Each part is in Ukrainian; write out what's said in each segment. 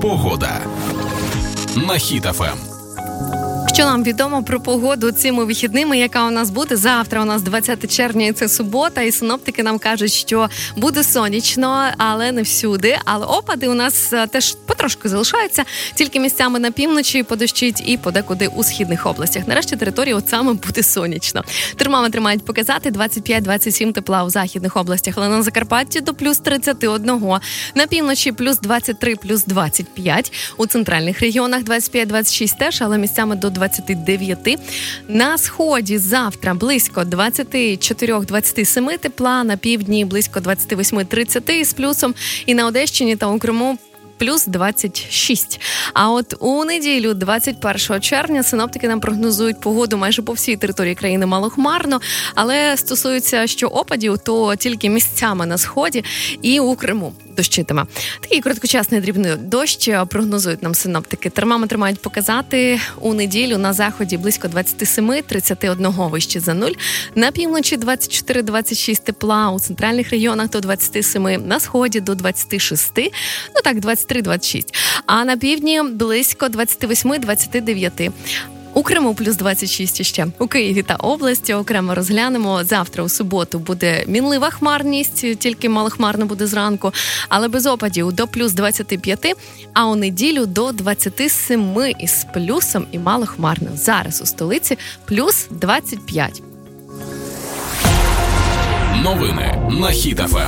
Погода на Хіт ФМ. Що нам відомо про погоду цими вихідними, яка у нас буде? Завтра у нас 20 червня, і це субота, і синоптики нам кажуть, що буде сонячно, але не всюди. Але опади у нас теж потрошку залишаються, тільки місцями на півночі подощить і подекуди у східних областях. Нарешті території от саме буде сонячно. Термометри мають показати 25-27 тепла у західних областях, але на Закарпатті до плюс 31. На півночі плюс 23, плюс 25. У центральних регіонах 25-26 теж, але місцями до 29. На сході завтра близько 24-27 тепла, на півдні близько 28-30 з плюсом, і на Одещині та у Криму плюс 26. А от у неділю, 21 червня, синоптики нам прогнозують погоду майже по всій території країни малохмарно, але стосується, що опадів, то тільки місцями на сході і у Криму дощитиме. Такий короткочасний дрібний дощ прогнозують нам синоптики. Термометри мають показати у неділю на заході близько 27-31 вище за 0. На півночі 24-26 тепла, у центральних регіонах до 27, на сході до 26, 23-26. А на півдні близько 28-29. У Криму плюс 26 ще. У Києві та області окремо розглянемо. Завтра у суботу буде мінлива хмарність, тільки малохмарно буде зранку, але без опадів до плюс 25, а у неділю до 27 із плюсом і малохмарно. Зараз у столиці плюс 25. Новини на Хіт ФМ.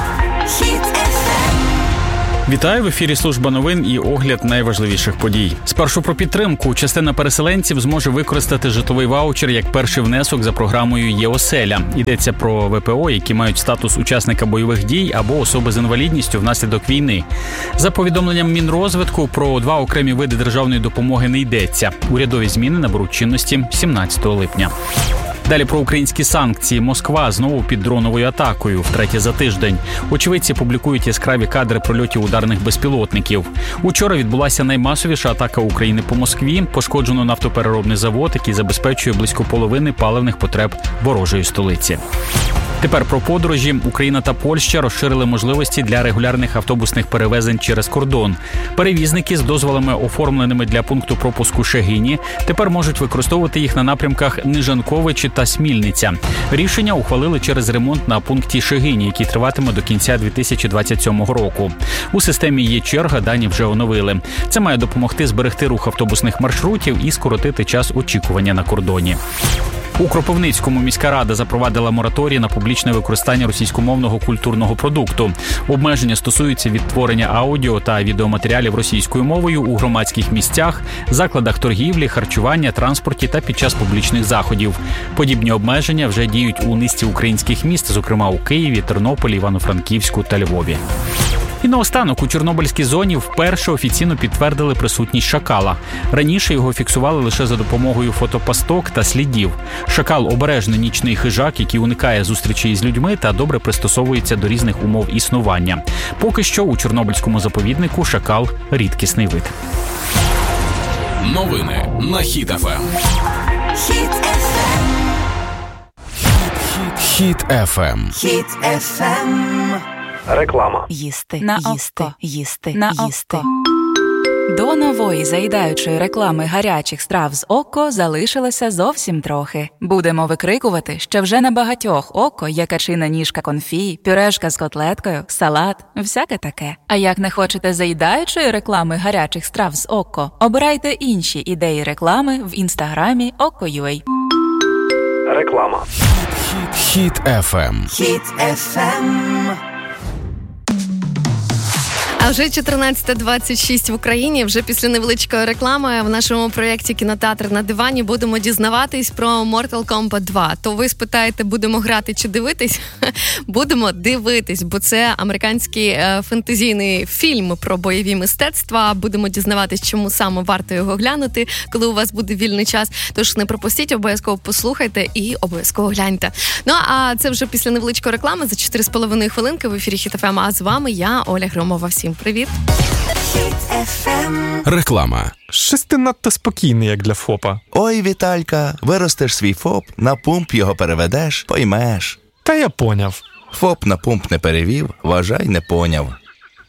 Вітаю, в ефірі служба новин і огляд найважливіших подій. Спершу про підтримку. Частина переселенців зможе використати житловий ваучер як перший внесок за програмою «Є-оселя». Йдеться про ВПО, які мають статус учасника бойових дій або особи з інвалідністю внаслідок війни. За повідомленням Мінрозвитку, про два окремі види державної допомоги не йдеться. Урядові зміни наберуть чинності 17 липня. Далі про українські санкції. Москва знову під дроновою атакою, втретє за тиждень. Очевидці публікують яскраві кадри прольотів ударних безпілотників. Учора відбулася наймасовіша атака України по Москві. Пошкоджено нафтопереробний завод, який забезпечує близько половини паливних потреб ворожої столиці. Тепер про подорожі. Україна та Польща розширили можливості для регулярних автобусних перевезень через кордон. Перевізники з дозволами, оформленими для пункту пропуску Шегині, тепер можуть використовувати їх на напрямках Нижанковичі та Смільниця. Рішення ухвалили через ремонт на пункті Шегині, який триватиме до кінця 2027 року. У системі є черга, дані вже оновили. Це має допомогти зберегти рух автобусних маршрутів і скоротити час очікування на кордоні. У Кропивницькому міська рада запровадила мораторій на публічне використання російськомовного культурного продукту. Обмеження стосуються відтворення аудіо та відеоматеріалів російською мовою у громадських місцях, закладах торгівлі, харчування, транспорті та під час публічних заходів. Подібні обмеження вже діють у низці українських міст, зокрема у Києві, Тернополі, Івано-Франківську та Львові. І наостанок, у Чорнобильській зоні вперше офіційно підтвердили присутність шакала. Раніше його фіксували лише за допомогою фотопасток та слідів. Шакал – обережний нічний хижак, який уникає зустрічей з людьми та добре пристосовується до різних умов існування. Поки що у Чорнобильському заповіднику шакал – рідкісний вид. Новини на Хіт ФМ. Хіт ФМ. Реклама. Їсти, на око. До нової заїдаючої реклами гарячих страв з око залишилося зовсім трохи. Будемо викрикувати, що вже на багатьох око є качина ніжка конфі, пюрешка з котлеткою, салат, всяке таке. А як не хочете заїдаючої реклами гарячих страв з око, обирайте інші ідеї реклами в інстаграмі Око.ua. Реклама. Хіт ФМ. А вже 14:26 в Україні, вже після невеличкої реклами в нашому проєкті «Кінотеатр на дивані» будемо дізнаватись про Mortal Kombat 2. То ви спитаєте, будемо грати чи дивитись? Будемо дивитись, бо це американський фентезійний фільм про бойові мистецтва. Будемо дізнаватись, чому саме варто його глянути, коли у вас буде вільний час. Тож не пропустіть, обов'язково послухайте і обов'язково гляньте. Ну, а це вже після невеличкої реклами за 4,5 хвилинки в ефірі Хіт ФМ. А з вами я, Оля Громова. Всім привіт. Реклама. Щось ти надто спокійний, як для ФОПа. Ой, Віталька, виростеш свій ФОП, на пумп його переведеш, поймеш. Та я поняв. ФОП на пумп не перевів, вважай, не поняв.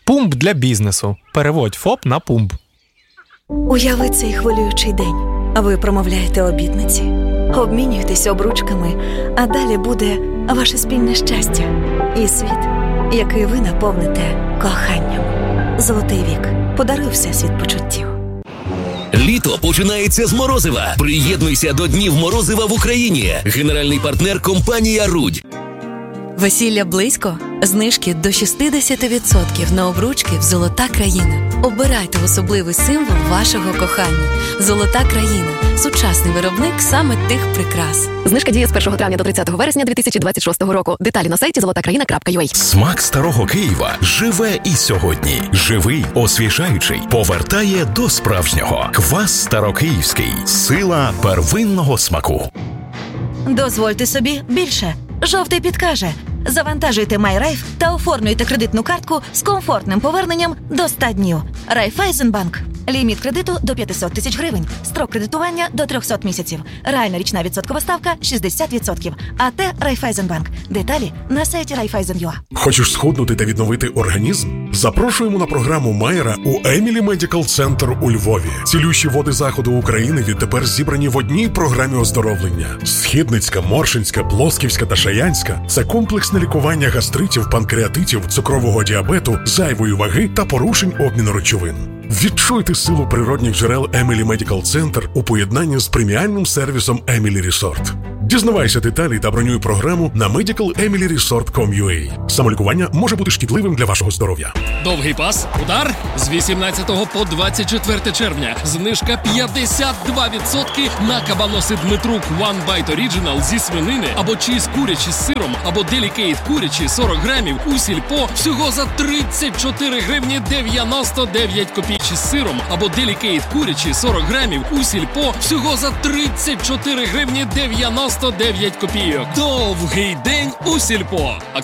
Пумп для бізнесу. Переводь ФОП на пумп. Уяви цей хвилюючий день. Ви промовляєте обітниці, обмінюєтесь обручками, а далі буде ваше спільне щастя і світ, який ви наповните коханням. Золотий вік. Подаруй Всесвіт почуттів. Літо починається з морозива. Приєднуйся до Днів морозива в Україні. Генеральний партнер – компанія «Рудь». Весілля близько? Знижки до 60% на обручки в «Золота країна». Обирайте особливий символ вашого кохання. «Золота країна» – сучасний виробник саме тих прикрас. Знижка діє з 1 травня до 30 вересня 2026 року. Деталі на сайті zolotakraina.ua. Смак старого Києва живе і сьогодні. Живий, освіжаючий, повертає до справжнього. Квас Старокиївський. Сила первинного смаку. Дозвольте собі більше. Жовтий підкаже. Завантажуйте MyRaiff та оформлюйте кредитну картку з комфортним поверненням до 100 днів. Райфайзенбанк. Ліміт кредиту до 500 тисяч гривень. Строк кредитування до 300 місяців. Реальна річна відсоткова ставка 60%. АТ Райфайзенбанк. Деталі на сайті Raiffeisen.ua. Хочеш схуднути та відновити організм? Запрошуємо на програму Майера у Емілі Медикал Центр у Львові. Цілющі води заходу України відтепер зібрані в одній програмі оздоровлення. Східницька, Моршинська, Плосківська та Шаянська – це комплексне лікування гастритів, панкреатитів, цукрового діабету, зайвої ваги та порушень обміну речовин. Відчуйте силу природних джерел Емілі Медикал Центр у поєднанні з преміальним сервісом Емілі Resort. Дізнавайся деталі та бронюй програму на medicaleemilyresort.com.ua. Самолікування може бути шкідливим для вашого здоров'я. Довгий пас, удар з 18 по 24 червня. Знижка 52% на кабаноси Дмитрук One Bite Original зі свинини або чиз курячі з сиром, або Delicate курячі 40 грамів у Сільпо всього за 34 гривні 99 копійок з сиром, або Delicate курячі 40 грамів у Сільпо всього за 34 гривні 99 копійок. Довгий день у Сільпо.